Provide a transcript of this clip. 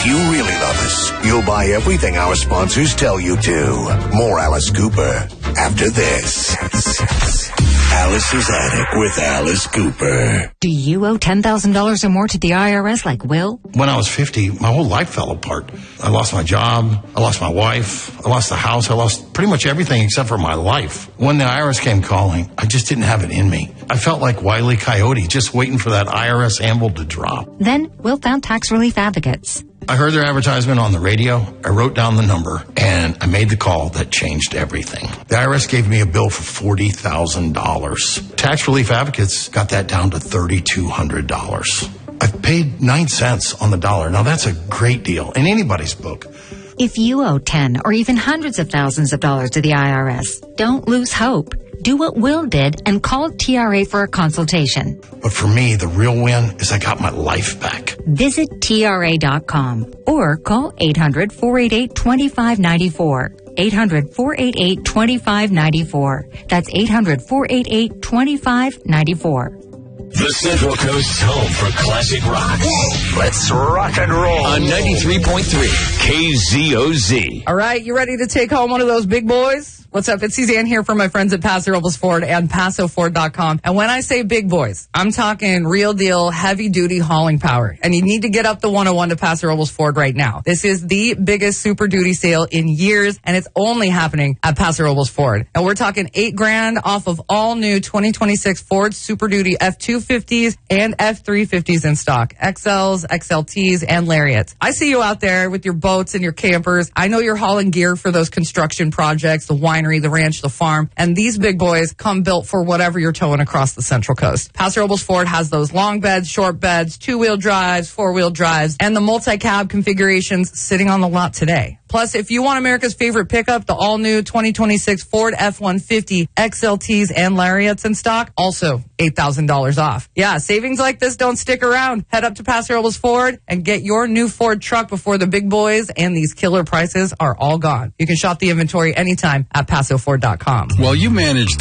If you really love us, you'll buy everything our sponsors tell you to. More Alice Cooper after this. Alice's Attic with Alice Cooper. Do you owe $10,000 or more to the IRS like Will? When I was 50, my whole life fell apart. I lost my job. I lost my wife. I lost the house. I lost pretty much everything except for my life. When the IRS came calling, I just didn't have it in me. I felt like Wile E. Coyote, just waiting for that IRS anvil to drop. Then Will found Tax Relief Advocates. I heard their advertisement on the radio. I wrote down the number, and I made the call that changed everything. The IRS gave me a bill for $40,000. Tax Relief Advocates got that down to $3,200. I've paid 9 cents on the dollar. Now, that's a great deal in anybody's book. If you owe 10 or even hundreds of thousands of dollars to the IRS, don't lose hope. Do what Will did and call TRA for a consultation. But for me, the real win is I got my life back. Visit TRA.com or call 800-488-2594. 800-488-2594. That's 800-488-2594. The Central Coast's home for classic rock. Let's rock and roll. On 93.3 KZOZ. All right, you ready to take home one of those big boys? What's up? It's Suzanne here from my friends at Paso Robles Ford and PasoFord.com. And when I say big boys, I'm talking real deal, heavy duty hauling power. And you need to get up the 101 to Paso Robles Ford right now. This is the biggest Super Duty sale in years, and it's only happening at Paso Robles Ford. And we're talking $8,000 off of all new 2026 Ford Super Duty F-250s and F-350s in stock. XLs, XLTs, and Lariats. I see you out there with your boats and your campers. I know you're hauling gear for those construction projects, the winery, the ranch, the farm, and these big boys come built for whatever you're towing across the Central Coast. Paso Robles Ford has those long beds, short beds, two-wheel drives, four-wheel drives, and the multi-cab configurations sitting on the lot today. Plus, if you want America's favorite pickup, the all-new 2026 Ford F-150 XLTs and Lariats in stock, also $8,000 off. Yeah, savings like this don't stick around. Head up to Paso Robles Ford and get your new Ford truck before the big boys and these killer prices are all gone. You can shop the inventory anytime at PasoFord.com. While you manage